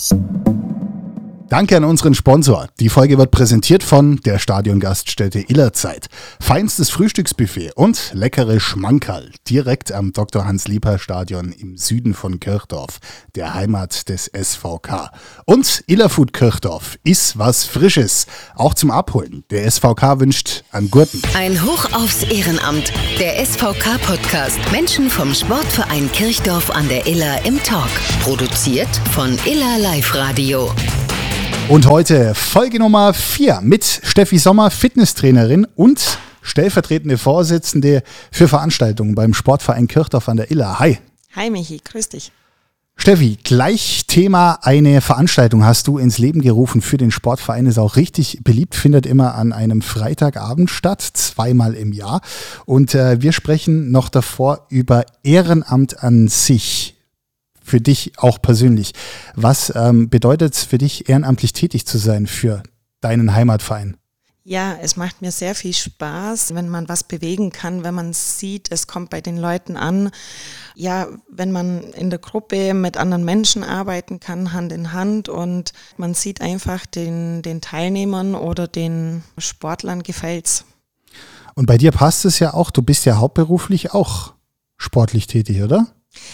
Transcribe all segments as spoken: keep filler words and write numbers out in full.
Danke an unseren Sponsor. Die Folge wird präsentiert von der Stadiongaststätte Illerzeit. Feinstes Frühstücksbuffet und leckere Schmankerl direkt am Doktor Hans-Lieper-Stadion im Süden von Kirchdorf, der Heimat des S V K. Und Illerfood Kirchdorf ist was Frisches, auch zum Abholen. Der S V K wünscht an Gurten. Ein Hoch aufs Ehrenamt. Der S V K-Podcast. Menschen vom Sportverein Kirchdorf an der Iller im Talk. Produziert von Iller Live Radio. Und heute Folge Nummer vier mit Steffi Sommer, Fitnesstrainerin und stellvertretende Vorsitzende für Veranstaltungen beim Sportverein Kirchdorf an der Iller. Hi. Hi Michi, grüß dich. Steffi, gleich Thema, eine Veranstaltung hast du ins Leben gerufen für den Sportverein, ist auch richtig beliebt, findet immer an einem Freitagabend statt, zweimal im Jahr. Und äh, wir sprechen noch davor über Ehrenamt an sich. Für dich auch persönlich. Was ähm, bedeutet es für dich, ehrenamtlich tätig zu sein für deinen Heimatverein? Ja, es macht mir sehr viel Spaß, wenn man was bewegen kann, wenn man sieht, es kommt bei den Leuten an. Ja, wenn man in der Gruppe mit anderen Menschen arbeiten kann, Hand in Hand, und man sieht einfach den, den Teilnehmern oder den Sportlern gefällt's. Und bei dir passt es ja auch, du bist ja hauptberuflich auch sportlich tätig, oder?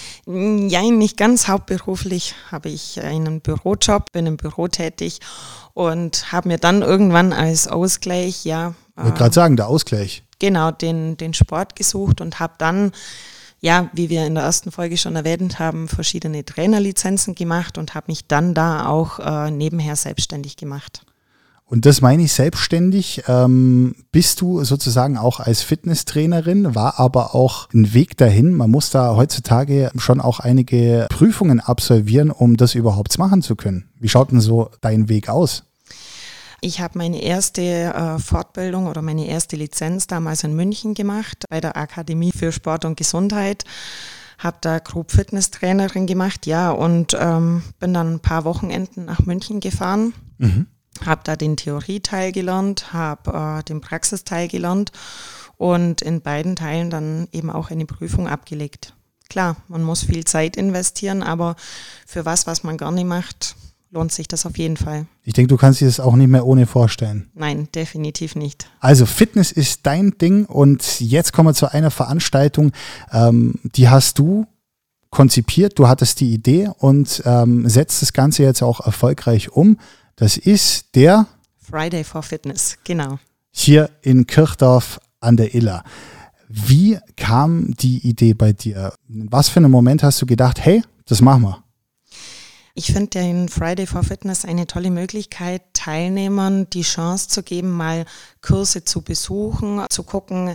Ja, nicht ganz hauptberuflich, habe ich einen Bürojob, bin im Büro tätig und habe mir dann irgendwann als Ausgleich, ja. Ich wollte gerade sagen, der Ausgleich. Genau, den, den Sport gesucht und habe dann, ja, wie wir in der ersten Folge schon erwähnt haben, verschiedene Trainerlizenzen gemacht und habe mich dann da auch äh, nebenher selbstständig gemacht. Und das meine ich selbstständig. Ähm, bist du sozusagen auch als Fitnesstrainerin, war aber auch ein Weg dahin. Man muss da heutzutage schon auch einige Prüfungen absolvieren, um das überhaupt machen zu können. Wie schaut denn so dein Weg aus? Ich habe meine erste äh, Fortbildung oder meine erste Lizenz damals in München gemacht, bei der Akademie für Sport und Gesundheit. Habe da Group Fitnesstrainerin gemacht, ja, und ähm, bin dann ein paar Wochenenden nach München gefahren. Mhm. Habe da den Theorieteil gelernt, habe äh, den Praxisteil gelernt und in beiden Teilen dann eben auch eine Prüfung abgelegt. Klar, man muss viel Zeit investieren, aber für was, was man gar nicht macht, lohnt sich das auf jeden Fall. Ich denke, du kannst dir das auch nicht mehr ohne vorstellen. Nein, definitiv nicht. Also Fitness ist dein Ding und jetzt kommen wir zu einer Veranstaltung, ähm, die hast du konzipiert, du hattest die Idee und ähm, setzt das Ganze jetzt auch erfolgreich um. Das ist der Friday for Fitness, genau. Hier in Kirchdorf an der Iller. Wie kam die Idee bei dir? In was für einem Moment hast du gedacht, hey, das machen wir? Ich finde den Friday for Fitness eine tolle Möglichkeit, Teilnehmern die Chance zu geben, mal Kurse zu besuchen, zu gucken,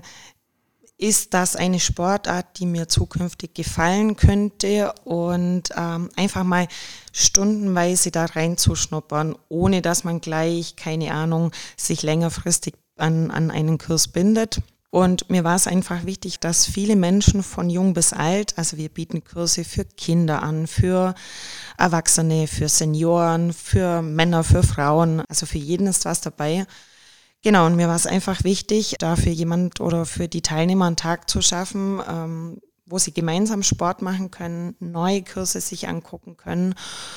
ist das eine Sportart, die mir zukünftig gefallen könnte, und ähm, einfach mal stundenweise da reinzuschnuppern, ohne dass man gleich, keine Ahnung, sich längerfristig an, an einen Kurs bindet. Und mir war es einfach wichtig, dass viele Menschen von jung bis alt, also wir bieten Kurse für Kinder an, für Erwachsene, für Senioren, für Männer, für Frauen, also für jeden ist was dabei. Genau, und mir war es einfach wichtig, da für jemand oder für die Teilnehmer einen Tag zu schaffen, ähm, wo sie gemeinsam Sport machen können, neue Kurse sich angucken können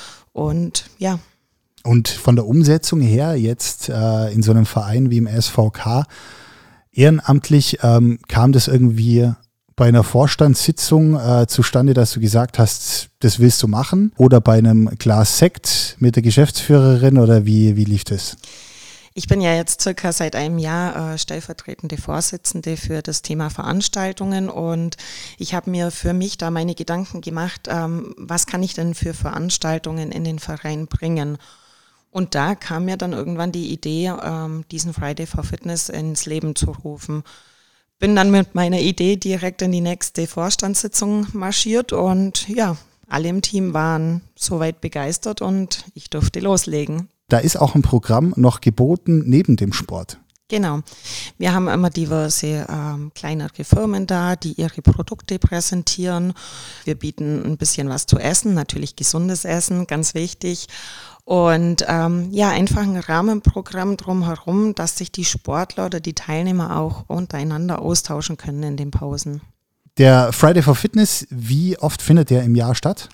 und ja. Und von der Umsetzung her jetzt äh, in so einem Verein wie im S V K, ehrenamtlich, ähm, kam das irgendwie bei einer Vorstandssitzung äh, zustande, dass du gesagt hast, das willst du machen? Oder bei einem Glas Sekt mit der Geschäftsführerin, oder wie, wie lief das? Ich bin ja jetzt circa seit einem Jahr äh, stellvertretende Vorsitzende für das Thema Veranstaltungen, und ich habe mir für mich da meine Gedanken gemacht, ähm, was kann ich denn für Veranstaltungen in den Verein bringen? Und da kam mir dann irgendwann die Idee, ähm, diesen Friday for Fitness ins Leben zu rufen. Bin dann mit meiner Idee direkt in die nächste Vorstandssitzung marschiert und ja, alle im Team waren soweit begeistert und ich durfte loslegen. Da ist auch ein Programm noch geboten neben dem Sport. Genau. Wir haben immer diverse ähm, kleinere Firmen da, die ihre Produkte präsentieren. Wir bieten ein bisschen was zu essen, natürlich gesundes Essen, ganz wichtig. Und ähm, ja, einfach ein Rahmenprogramm drumherum, dass sich die Sportler oder die Teilnehmer auch untereinander austauschen können in den Pausen. Der Friday for Fitness, wie oft findet der im Jahr statt?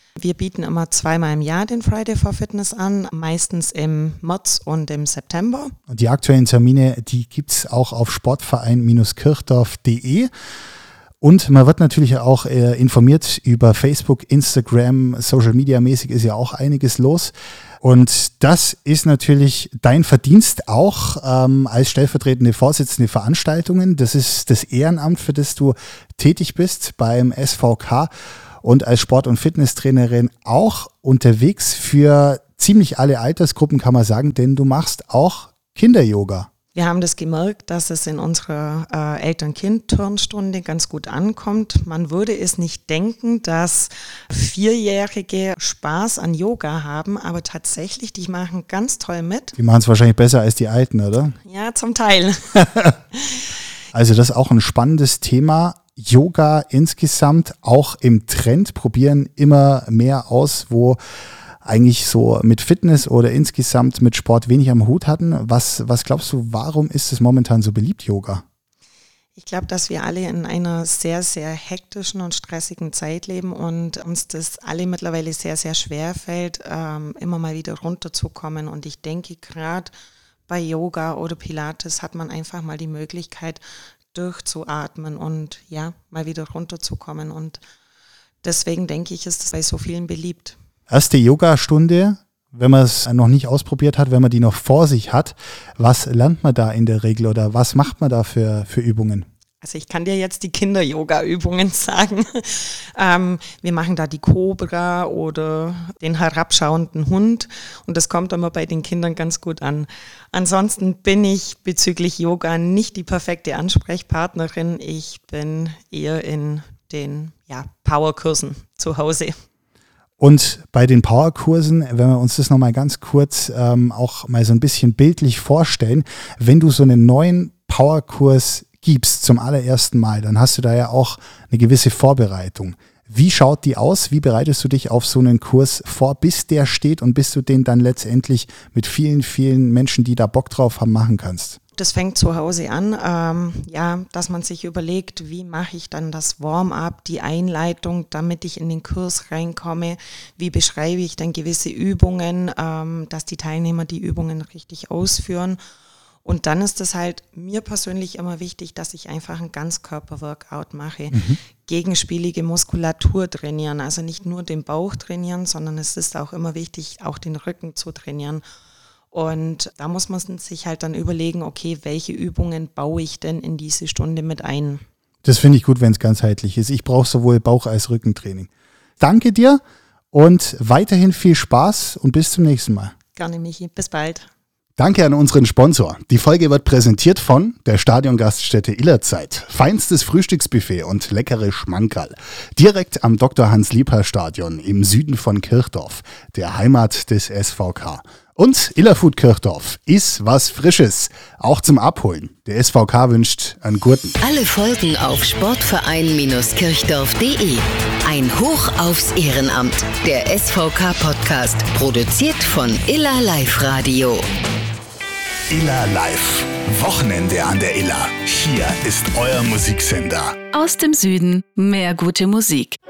Wir bieten immer zweimal im Jahr den Friday for Fitness an, meistens im März und im September. Und die aktuellen Termine, die gibt es auch auf sportverein kirchdorf punkt de. Und man wird natürlich auch äh, informiert über Facebook, Instagram, Social Media mäßig ist ja auch einiges los. Und das ist natürlich dein Verdienst auch ähm, als stellvertretende Vorsitzende Veranstaltungen. Das ist das Ehrenamt, für das du tätig bist beim S V K und als Sport- und Fitnesstrainerin auch unterwegs für ziemlich alle Altersgruppen, kann man sagen, denn du machst auch Kinder-Yoga. Wir haben das gemerkt, dass es in unserer äh, Eltern-Kind-Turnstunde ganz gut ankommt. Man würde es nicht denken, dass Vierjährige Spaß an Yoga haben, aber tatsächlich, die machen ganz toll mit. Die machen es wahrscheinlich besser als die Alten, oder? Ja, zum Teil. Also das ist auch ein spannendes Thema. Yoga insgesamt auch im Trend, probieren immer mehr aus, wo eigentlich so mit Fitness oder insgesamt mit Sport wenig am Hut hatten. Was, was glaubst du, warum ist es momentan so beliebt, Yoga? Ich glaube, dass wir alle in einer sehr, sehr hektischen und stressigen Zeit leben und uns das alle mittlerweile sehr, sehr schwer fällt, ähm, immer mal wieder runterzukommen. Und ich denke, gerade bei Yoga oder Pilates hat man einfach mal die Möglichkeit, durchzuatmen und ja, mal wieder runterzukommen. Und deswegen denke ich, ist es bei so vielen beliebt. Erste Yoga-Stunde, wenn man es noch nicht ausprobiert hat, wenn man die noch vor sich hat, was lernt man da in der Regel oder was macht man da für, für Übungen? Also ich kann dir jetzt die Kinder-Yoga-Übungen sagen. ähm, wir machen da die Cobra oder den herabschauenden Hund und das kommt immer bei den Kindern ganz gut an. Ansonsten bin ich bezüglich Yoga nicht die perfekte Ansprechpartnerin. Ich bin eher in den ja, Powerkursen zu Hause. Und bei den Powerkursen, wenn wir uns das nochmal ganz kurz ähm, auch mal so ein bisschen bildlich vorstellen, wenn du so einen neuen Powerkurs gibst zum allerersten Mal, dann hast du da ja auch eine gewisse Vorbereitung. Wie schaut die aus? Wie bereitest du dich auf so einen Kurs vor, bis der steht und bis du den dann letztendlich mit vielen, vielen Menschen, die da Bock drauf haben, machen kannst? Das fängt zu Hause an, ähm, ja, dass man sich überlegt, wie mache ich dann das Warm-up, die Einleitung, damit ich in den Kurs reinkomme, wie beschreibe ich dann gewisse Übungen, ähm, dass die Teilnehmer die Übungen richtig ausführen. Und dann ist es halt mir persönlich immer wichtig, dass ich einfach ein Ganzkörper-Workout mache, mhm. gegenspielige Muskulatur trainieren, also nicht nur den Bauch trainieren, sondern es ist auch immer wichtig, auch den Rücken zu trainieren. Und da muss man sich halt dann überlegen, okay, welche Übungen baue ich denn in diese Stunde mit ein? Das finde ich gut, wenn es ganzheitlich ist. Ich brauche sowohl Bauch- als Rückentraining. Danke dir und weiterhin viel Spaß und bis zum nächsten Mal. Gerne, Michi. Bis bald. Danke an unseren Sponsor. Die Folge wird präsentiert von der Stadiongaststätte Illerzeit. Feinstes Frühstücksbuffet und leckere Schmankerl. Direkt am Doktor Hans-Liebherr-Stadion im Süden von Kirchdorf, der Heimat des S V K. Und Illerfood Kirchdorf ist was Frisches, auch zum Abholen. Der S V K wünscht einen guten. Alle Folgen auf sportverein kirchdorf punkt de. Ein Hoch aufs Ehrenamt. Der S V K-Podcast, produziert von Iller Live Radio. Iller Live. Wochenende an der Iller. Hier ist euer Musiksender. Aus dem Süden mehr gute Musik.